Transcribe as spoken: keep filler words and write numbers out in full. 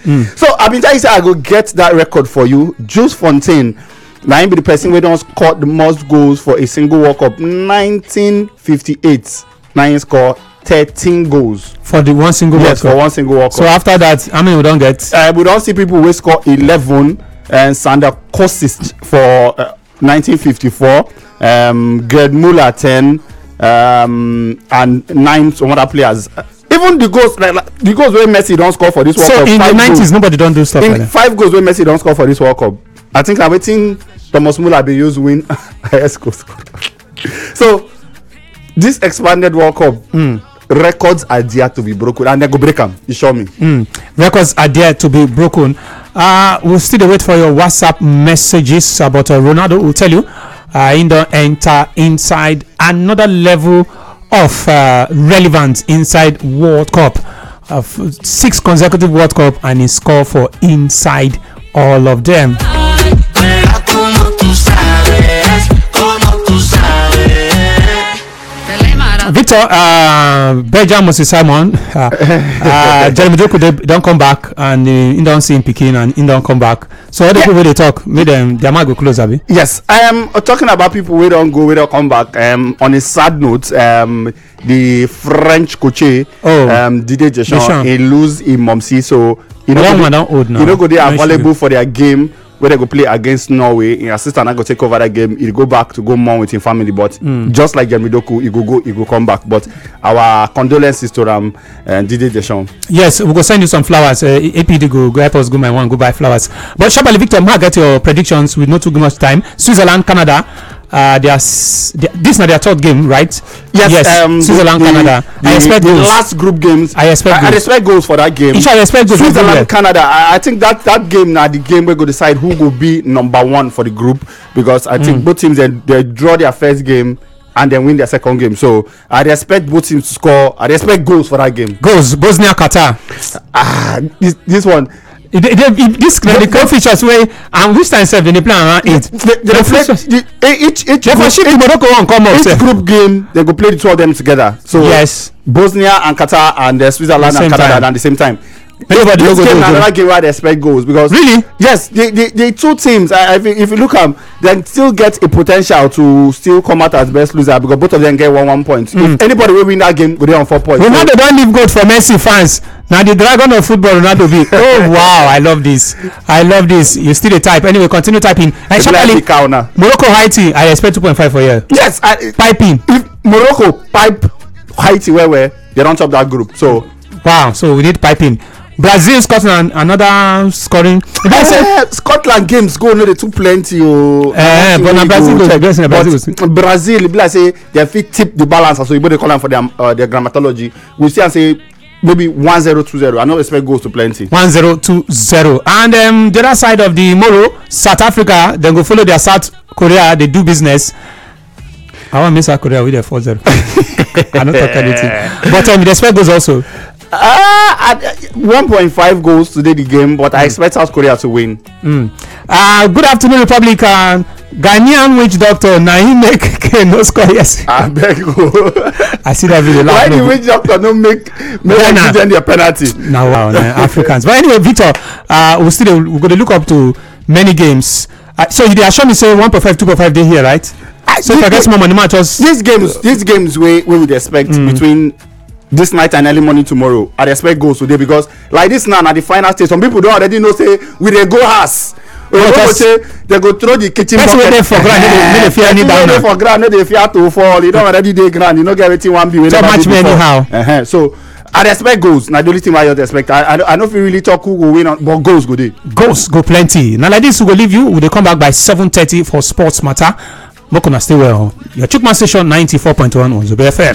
Mm. So I been trying to say I go get that record for you. Jules Fontaine, now him be the person who don't score the most goals for a single World Cup. nineteen fifty-eight, now he score thirteen goals for the one single yes, World Cup. for one single World Cup. So after that, how many we don't get? Uh, we don't see people who score eleven and Sander Kosist for uh, nineteen fifty-four, um, Gerd Muller ten, um, and nine some other players. Uh, even the goals, like, like the goals where Messi don't score for this World so Cup. So in the nineties, goals. Nobody don't do stuff in like that. Five goals where Messi don't score for this World Cup. I think I'm waiting. Thomas Muller be used win highest goal scorer. So this expanded World Cup. Mm. Records are there to be broken, and they go break them. You show me. Mm. Records are there to be broken. Uh, we'll still wait for your WhatsApp messages about uh, Ronaldo. Will tell you, uh, in the enter inside another level of uh, relevance inside World Cup, uh, six consecutive World Cup, and he scored for inside all of them. Victor, uh, Belgium Moses Simon, uh, uh, Jeremy Doku, they don't come back, and uh, in don't see him picking, and in don't come back. So other yeah. people they talk, make them their might go close, abi. Yes, I am uh, talking about people who don't go, we don't come back. Um, on a sad note, um, the French coach, oh, um, Didier Deschamps, Deschamps. he lose in Momsi, so you know, one go, old now. you know, go they are available for their game. Where they go play against Norway, in assistant, I go take over that game. He'll go back to go more with his family, but mm. just like Jeremy Doku, he go go, he go come back. But our condolences to um uh, Didier Deschamps. Yes, we go send you some flowers. Uh, A P D go go help us go my one go buy flowers. But Shabali Victor, ma get your predictions with not too much time. Switzerland, Canada. Uh, they are s- they, this is their third game, right? Yes. yes. Um, Switzerland, the, Canada. The, I expect the goals. last group games. I expect. I, goals. I expect goals for that game. Each I expect goals. Switzerland, Canada. I, I think that that game now the game will go decide who will be number one for the group, because I think mm. both teams they, they draw their first game and then win their second game. So I expect both teams to score. I expect goals for that game. Goals. Bosnia, Qatar. Ah, this this one. It, it, it, this the, the co features way and which time seven they play around eight. The, the, the, the, each each group, each, Morocco won't come up. Each group game they go play the two of them together. So yes, Bosnia and Qatar and uh, Switzerland the and Canada time. at the same time. Everybody this go game go another game where they expect goals, because really yes, the the, the two teams. I, I think if you look at them, they still get a potential to still come out as best loser, because both of them get one one point. Mm. If anybody will win that game, go there on four points. Ronaldo so, don't leave good for Messi fans. Now the dragon of football, Ronaldo be. Oh wow, I love this. I love this. You still a type. Anyway, continue typing. And Shabali, Morocco, Haiti. I expect two point five for you. Yes, I, piping. If Morocco pipe Haiti where where they don't top that group. So wow. So we need piping. Brazil, Scotland, another scoring. Uh, Scotland games go no they too plenty. Oh, uh, but now Brazil go Brazil, Brazil, Brazil, be like say they fit tip the balance, so you better call them for their uh, their grammatology. We see and say maybe one zero two zero. I don't expect goals to plenty. One zero two zero. And um, the other side of the Moro, South Africa, then go follow their South Korea. They do business. I want to miss South Korea with their four zero. I don't talk anything. But um, they expect goals also. Uh, at one point five goals today the game, but mm. I expect South Korea to win. Mm. Uh, good afternoon, Republic. Uh, Ghanaian witch doctor na him make no score yes. I beg you. I see that video. Why the witch doctor no make make them give them their penalty? Now wow, nah, Africans. But anyway, Victor, uh, we still we're going to look up to many games. Uh, so they assure me say one point five, two point five day here, right? Uh, so if I get some more money, match us. These games, these games we we would expect mm. between this night and early morning tomorrow. I expect goals today, because like this now at the final stage, some people don't already know say we dey go house. We no, go say they go throw the kitchen bucket. That's where they for ground. No dey fear any down. They for ground. No dey fear to fall. You don't already dey ground. You no get everything one be. So match me anyhow. Uh-huh. So I expect goals. Now the only thing I just expect. I I, I don't feel really talk who go win, on, but goals go dey. Goals go plenty. Now like this, we go leave you. We dey come back by seven thirty for Sports Matter. Mokona stay well. Your Chukman station ninety four point one on Zobe F M.